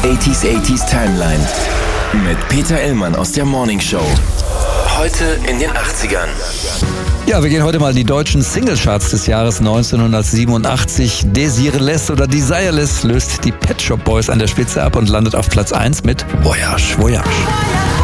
80s Timeline mit Peter Illmann aus der Morning Show. Heute in den 80ern. Ja, wir gehen heute mal in die deutschen Singlecharts des Jahres 1987. Desireless oder Desireless löst die Pet Shop Boys an der Spitze ab und landet auf Platz 1 mit Voyage, Voyage.